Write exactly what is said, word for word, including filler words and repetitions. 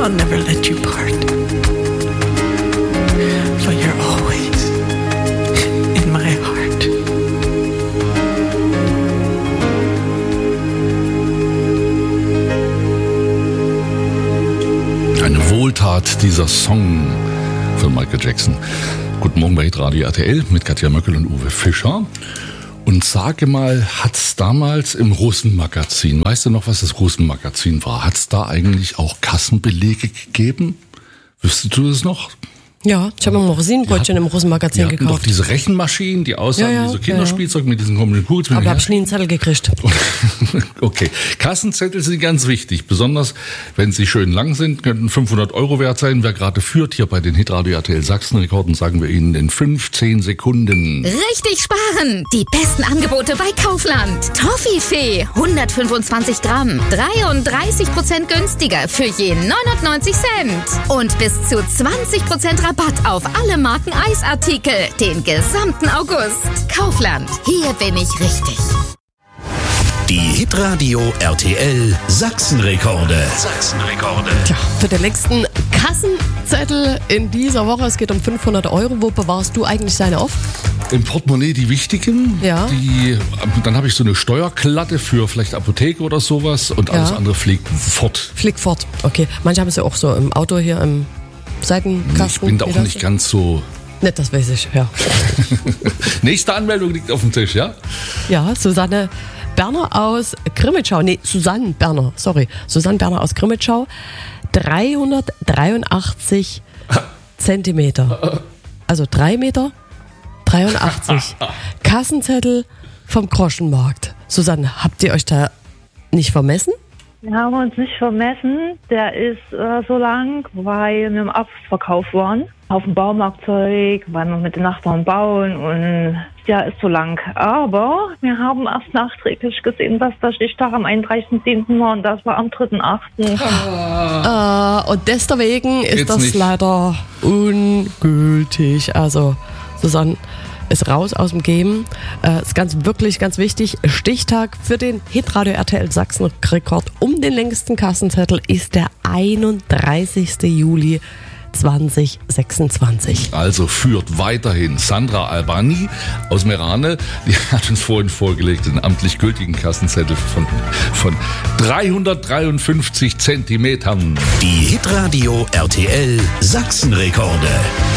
I'll never let you part. For you're always in my heart. Eine Wohltat, dieser Song von Michael Jackson. Guten Morgen bei Hitradio R T L mit Katja Möckel und Uwe Fischer. Und sage mal, hat's damals im Russenmagazin, weißt du noch, was das Russenmagazin war? Hat's da eigentlich auch Kassenbelege gegeben? Wüsstest du das noch? Ja, ich habe mir mal Rosinenbrötchen im Russenmagazin gekauft. Die hatten doch diese Rechenmaschinen, die aussahen ja, ja, wie so Kinderspielzeug ja, ja. mit diesen komischen Kugeln. Aber da habe ich nie einen Zettel gekriegt. Okay, Kassenzettel sind ganz wichtig, besonders wenn sie schön lang sind, könnten fünfhundert Euro wert sein. Wer gerade führt hier bei den Hitradio R T L Sachsen-Rekorden, sagen wir Ihnen in fünfzehn Sekunden. Richtig sparen! Die besten Angebote bei Kaufland. Toffifee, hundertfünfundzwanzig Gramm, dreiunddreißig Prozent günstiger für je neunundneunzig Cent. Und bis zu zwanzig Prozent Rabatt auf alle Marken Eisartikel den gesamten August. Kaufland, hier bin ich richtig. Die Hitradio R T L Sachsen-Rekorde. Sachsen-Rekorde. Tja, für den nächsten Kassenzettel in dieser Woche, es geht um fünfhundert Euro. Wo bewahrst du eigentlich deine auf? Im Portemonnaie die wichtigen. Ja. Die, dann habe ich so eine Steuerklatte für vielleicht Apotheke oder sowas und alles Ja. andere fliegt fort. Flieg fort. Okay. Manche haben es ja auch so im Auto hier im Seitenkasten. Ich bin da auch Wie das? nicht ganz so. Nicht, das weiß ich, ja. Nächste Anmeldung liegt auf dem Tisch, ja? Ja, Susanne Berner aus Grimmitschau. Nee, Susanne Berner, sorry. Susanne Berner aus Grimmitschau. dreihundertdreiundachtzig Zentimeter. Also drei Meter dreiundachtzig. Kassenzettel vom Groschenmarkt. Susanne, habt ihr euch da nicht vermessen? Wir haben uns nicht vermessen. Der ist äh, so lang, weil wir im Abverkauf waren. Auf dem Baumarktzeug, weil wir mit den Nachbarn bauen und der ist so lang. Aber wir haben erst nachträglich gesehen, dass der Stichtag am einunddreißigsten siebten war und das war am dritten achten Äh, und deswegen ist Jetzt das nicht. leider ungültig. Also, Susanne ist raus aus dem Game. Äh, ist ganz wirklich ganz wichtig. Stichtag für den Hitradio R T L Sachsen-Rekord um den längsten Kassenzettel ist der einunddreißigsten Juli zweitausendsechsundzwanzig. Also führt weiterhin Sandra Albani aus Merane. Die hat uns vorhin vorgelegt den amtlich gültigen Kassenzettel von, von dreihundertdreiundfünfzig Zentimetern. Die Hitradio R T L Sachsen-Rekorde.